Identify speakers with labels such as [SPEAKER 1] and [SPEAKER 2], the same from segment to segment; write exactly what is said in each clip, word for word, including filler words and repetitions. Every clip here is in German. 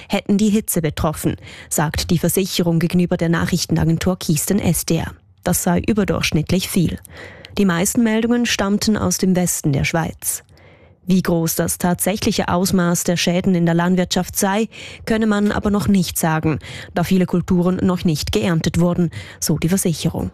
[SPEAKER 1] hätten die Hitze betroffen, sagt die Versicherung gegenüber der Nachrichtenagentur Keystone S D R. Das sei überdurchschnittlich viel. Die meisten Meldungen stammten aus dem Westen der Schweiz. Wie groß das tatsächliche Ausmaß der Schäden in der Landwirtschaft sei, könne man aber noch nicht sagen, da viele Kulturen noch nicht geerntet wurden, so die Versicherung.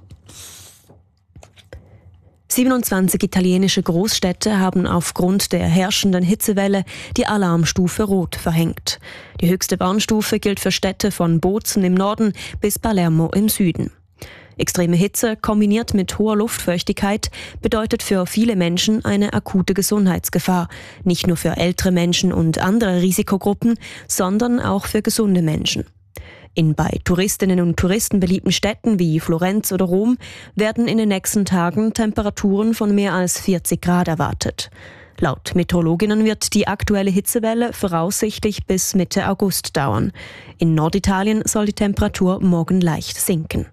[SPEAKER 1] siebenundzwanzig italienische Großstädte haben aufgrund der herrschenden Hitzewelle die Alarmstufe Rot verhängt. Die höchste Warnstufe gilt für Städte von Bozen im Norden bis Palermo im Süden. Extreme Hitze kombiniert mit hoher Luftfeuchtigkeit bedeutet für viele Menschen eine akute Gesundheitsgefahr. Nicht nur für ältere Menschen und andere Risikogruppen, sondern auch für gesunde Menschen. In bei Touristinnen und Touristen beliebten Städten wie Florenz oder Rom werden in den nächsten Tagen Temperaturen von mehr als vierzig Grad erwartet. Laut Meteorologinnen wird die aktuelle Hitzewelle voraussichtlich bis Mitte August dauern. In Norditalien soll die Temperatur morgen leicht sinken.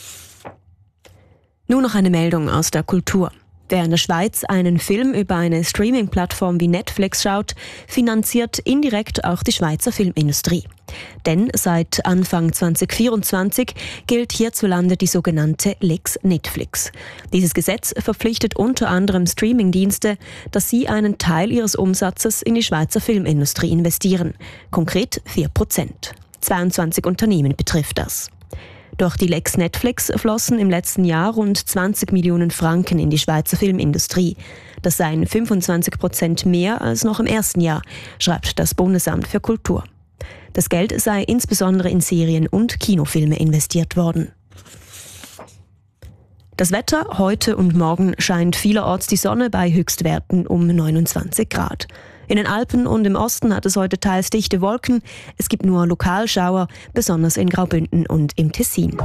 [SPEAKER 1] Nun noch eine Meldung aus der Kultur. Wer in der Schweiz einen Film über eine Streaming-Plattform wie Netflix schaut, finanziert indirekt auch die Schweizer Filmindustrie. Denn seit Anfang zwanzig vierundzwanzig gilt hierzulande die sogenannte Lex Netflix. Dieses Gesetz verpflichtet unter anderem Streaming-Dienste, dass sie einen Teil ihres Umsatzes in die Schweizer Filmindustrie investieren. Konkret vier Prozent. zweiundzwanzig Unternehmen betrifft das. Durch die Lex Netflix flossen im letzten Jahr rund zwanzig Millionen Franken in die Schweizer Filmindustrie. Das seien fünfundzwanzig Prozent mehr als noch im ersten Jahr, schreibt das Bundesamt für Kultur. Das Geld sei insbesondere in Serien und Kinofilme investiert worden. Das Wetter: Heute und morgen scheint vielerorts die Sonne bei Höchstwerten um neunundzwanzig Grad. In den Alpen und im Osten hat es heute teils dichte Wolken. Es gibt nur Lokalschauer, besonders in Graubünden und im Tessin.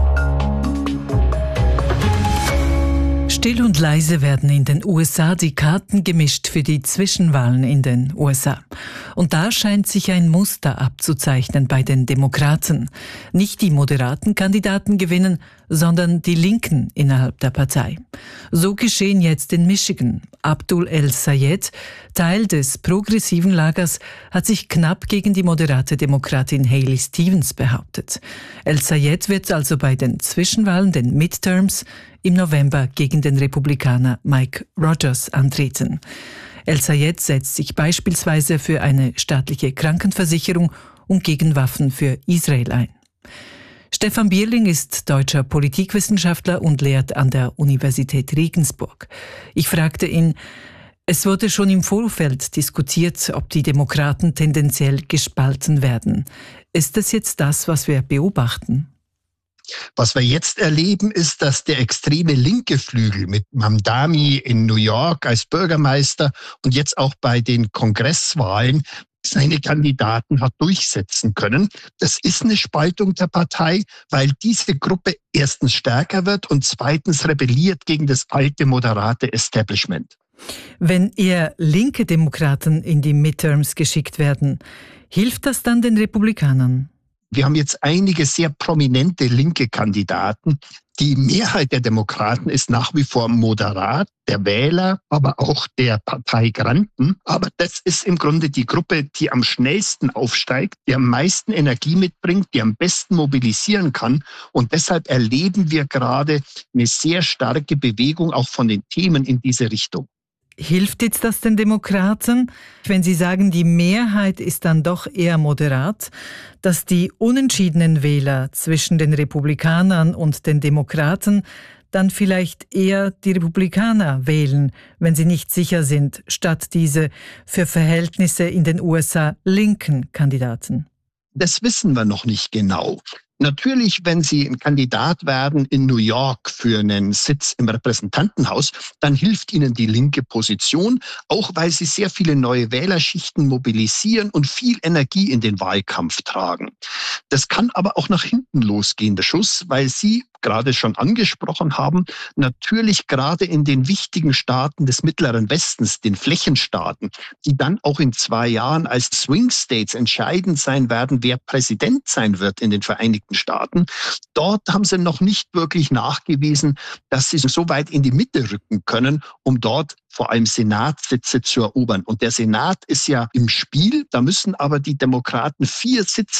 [SPEAKER 2] Still und leise werden in den U S A die Karten gemischt für die Zwischenwahlen in den U S A. Und da scheint sich ein Muster abzuzeichnen bei den Demokraten. Nicht die moderaten Kandidaten gewinnen, sondern die Linken innerhalb der Partei. So geschehen jetzt in Michigan. Abdul El-Sayed, Teil des progressiven Lagers, hat sich knapp gegen die moderate Demokratin Haley Stevens behauptet. El-Sayed wird also bei den Zwischenwahlen, den Midterms, im November gegen den Republikaner Mike Rogers antreten. El-Sayed setzt sich beispielsweise für eine staatliche Krankenversicherung und gegen Waffen für Israel ein. Stefan Bierling ist deutscher Politikwissenschaftler und lehrt an der Universität Regensburg. Ich fragte ihn, es wurde schon im Vorfeld diskutiert, ob die Demokraten tendenziell gespalten werden. Ist das jetzt das, was wir beobachten?
[SPEAKER 3] Was wir jetzt erleben, ist, dass der extreme linke Flügel mit Mamdani in New York als Bürgermeister und jetzt auch bei den Kongresswahlen seine Kandidaten hat durchsetzen können. Das ist eine Spaltung der Partei, weil diese Gruppe erstens stärker wird und zweitens rebelliert gegen das alte, moderate Establishment.
[SPEAKER 2] Wenn eher linke Demokraten in die Midterms geschickt werden, hilft das dann den Republikanern?
[SPEAKER 3] Wir haben jetzt einige sehr prominente linke Kandidaten. Die Mehrheit der Demokraten ist nach wie vor moderat, der Wähler, aber auch der Parteigranten. Aber das ist im Grunde die Gruppe, die am schnellsten aufsteigt, die am meisten Energie mitbringt, die am besten mobilisieren kann. Und deshalb erleben wir gerade eine sehr starke Bewegung auch von den Themen in diese Richtung.
[SPEAKER 2] Hilft jetzt das den Demokraten, wenn Sie sagen, die Mehrheit ist dann doch eher moderat, dass die unentschiedenen Wähler zwischen den Republikanern und den Demokraten dann vielleicht eher die Republikaner wählen, wenn sie nicht sicher sind, statt diese für Verhältnisse in den U S A linken Kandidaten?
[SPEAKER 3] Das wissen wir noch nicht genau. Natürlich, wenn Sie ein Kandidat werden in New York für einen Sitz im Repräsentantenhaus, dann hilft Ihnen die linke Position, auch weil Sie sehr viele neue Wählerschichten mobilisieren und viel Energie in den Wahlkampf tragen. Das kann aber auch nach hinten losgehen, der Schuss, weil Sie gerade schon angesprochen haben, natürlich gerade in den wichtigen Staaten des Mittleren Westens, den Flächenstaaten, die dann auch in zwei Jahren als Swing States entscheidend sein werden, wer Präsident sein wird in den Vereinigten Staaten. Dort haben sie noch nicht wirklich nachgewiesen, dass sie so weit in die Mitte rücken können, um dort vor allem Senatssitze zu erobern. Und der Senat ist ja im Spiel, da müssen aber die Demokraten vier Sitze